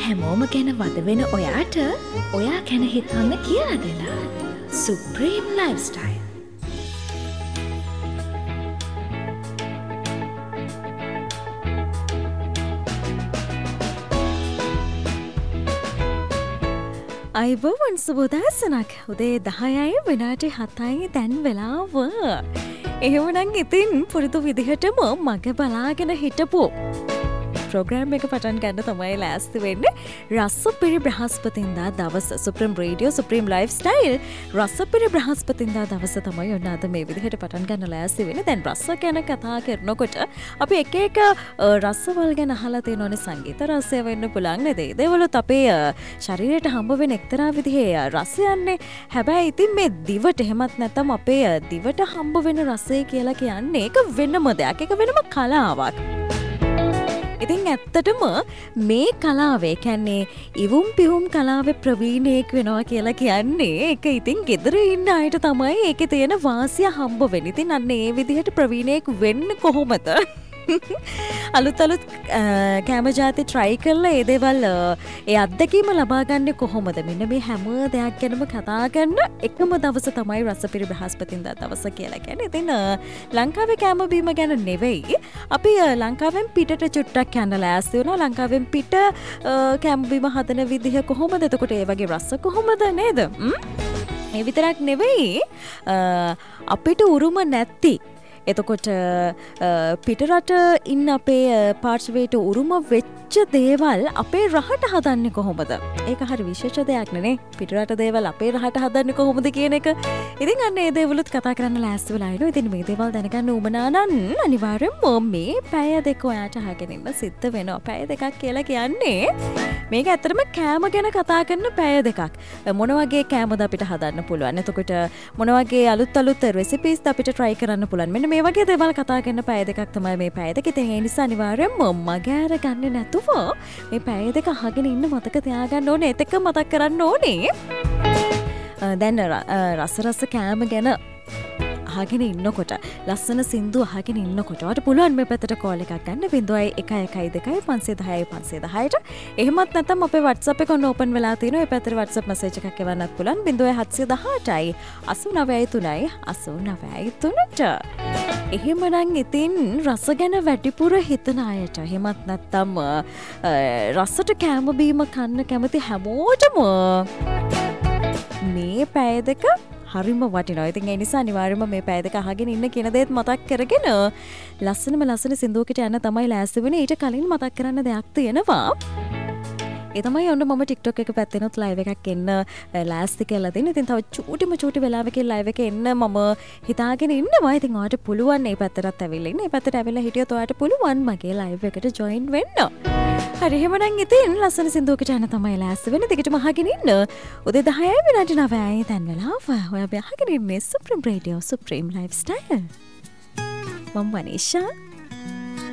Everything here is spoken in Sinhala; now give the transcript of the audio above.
හැමෝම ගැන වද වෙන ඔයාට ඔයා ගැන හිතන්න කියලා දෙලා සුප්‍රීම් ලයිෆ්ස්ටයිල්. අයිබෝවන් සුබෝදෑසනක්. උදේ 10යි විනාඩි 7යි දැන් වෙලාව. එහෙමනම් ඉතින් පුරුදු විදිහටම මග බලාගෙන හිටපු ප්‍රෝග්‍රෑම් එක පටන් ගන්න තමයි ලෑස්ති වෙන්නේ. රසපිරි බ්‍රහස්පතින්දා දවස සුප්‍රීම් රේඩියෝ සුප්‍රීම් ලයිෆ්ස්ටයිල් රසපිරි බ්‍රහස්පතින්දා දවස තමයි ඔන්න අද මේ විදිහට පටන් ගන්න ලෑස්ති වෙන්නේ. දැන් රස ගැන කතා කරනකොට අපි එක එක රසවල් ගැන අහලා තියෙනෝනේ. සංගීත රසය වෙන්න පුළුවන් නේද? ඒවලුත් අපේ ශරීරයට හම්බ වෙන එක්තරා විදිහේ රසයන්නේ. හැබැයි ඉතින් මේ දිවට එහෙමත් නැත්නම් අපේ දිවට හම්බ වෙන රසය කියලා කියන්නේ ඒක වෙනම දෙයක්. ඒක වෙනම කලාවක්. ඉතින් ඇත්තටම මේ කලාවේ කියන්නේ ඉවුම් පිහුම් කලාවේ ප්‍රවීණයෙක් වෙනවා කියලා කියන්නේ ඒක ඉතින් ගෙදර ඉන්න අයට තමයි ඒකේ තියෙන වාසිය හම්බ වෙන්නේ. ඉතින් අන්න ඒ විදිහට ප්‍රවීණයෙක් වෙන්නේ කොහොමද? අලුත් කැම ජාති ට්‍රයි කරලා ඒ දේවල් ඒ අත්දැකීම ලබා ගන්න කොහොමද? මෙන්න මේ හැම දෙයක් ගැනම කතා කරන එකම දවස තමයි රසපිරි බ්‍රහස්පතින්දා දවස කියලා කියන්නේ. ඉතින් ලංකාවේ කැම බීම ගැන නෙවෙයි අපි ලංකාවෙන් පිටට චුට්ටක් යන්න ලෑස්ති වුණා. ලංකාවෙන් පිට කැම බීම හදන විදිහ කොහොමද? එතකොට ඒ වගේ රස කොහොමද නේද? ඒ විතරක් නෙවෙයි අපිට උරුම නැති එතකොට පිටරට ඉන්න අපේ පාර්ශවයට උරුම වෙච්ච දේවල් අපේ රහට හදන්නේ කොහොමද? ඒක හරි විශේෂ දෙයක් නේ. පිටරට දේවල් අපේ රහට හදන්නේ කොහොමද කියන එක. ඉතින් අන්න ඒ දේවලුත් කතා කරන්න ලෑස්ති වෙලා ඉනවා. ඉතින් මේ දේවල් දැනගන්න උවමනා නම් අනිවාර්යෙන්ම මේ පැය දෙක ඔයාට අහගෙන ඉන්න සිද්ධ වෙනවා. පැය දෙකක් කියලා කියන්නේ මේක ඇත්තටම කෑම ගැන කතා කරන පැය දෙකක්. මොන වගේ කෑමද අපිට හදන්න පුළුවන්? එතකොට මොන වගේ අලුත් රෙසිපීස්ද අපිට try කරන්න පුළුවන්? මෙන්න මේ වගේ දේවල් කතා කරන පැය දෙකක් තමයි මේ පැය දෙක. ඉතින් ඒ නිසා අනිවාර්යෙන්ම මග අරගන්නේ නැතුව මේ පැය දෙක අහගෙන ඉන්න මතක තියාගන්න ඕනේ. ඒත් එක්ක මතක් කරන්න ඕනේ දැන් රස කෑම ගැන අහගෙන ඉන්නකොට ලස්සන සින්දු අහගෙන ඉන්නකොට ඔයාට පුළුවන් මේ පැත්තට කෝල් එකක් ගන්න 0112 එහෙමත් නැත්නම් අපේ WhatsApp එක ඔන්න ඕපන් වෙලා තියෙනවා. ඒ පැත්තට WhatsApp message එකක් එවන්නත් පුළුවන් 0718යි 893යි 893ට. එහෙමනම් ඉතින් රස ගැන වැඩිපුර හිතන අයට එහෙමත් නැත්නම් රසට කැම බීම කන්න කැමති හැමෝටම මේ පැය දෙක හරිම වටිනවා. ඉතින් ඒ නිසා අනිවාර්යයෙන්ම මේ පැය දෙක අහගෙන ඉන්න කියන දේත් මතක් කරගෙන ලස්සන සින්දුවකට යන්න තමයි ලෑස්ති වෙන්නේ. ඊට කලින් මතක් කරන්න දෙයක් තියෙනවා. ඒ තමයි ඔන්න මම TikTok එක පැත්තෙනුත් live එකක් එන්න ලෑස්ති කියලා තියෙන. ඉතින් තව චූටි වෙලාවකින් live එක එන්න මම හිතාගෙන ඉන්නවා. ඉතින් ඔයාට පුළුවන් මේ පැත්තටත් ඇවිල්ලා ඉන්න. මේ පැත්තට ඇවිල්ලා හිටියොත් ඔයාට පුළුවන් මගේ live එකට join වෙන්න. හරි එහෙමනම් ඉතින් ලස්සන සින්දුවකට යන්න තමයි ලෑස්ති වෙන්නේ. දිගටම අහගෙන ඉන්න. උදේ 10යි විනාඩි 9යි දැන් වෙලාව. ඔයා අහගෙන ඉන්නේ Supreme Radio Supreme Lifestyle. මම වනිෂා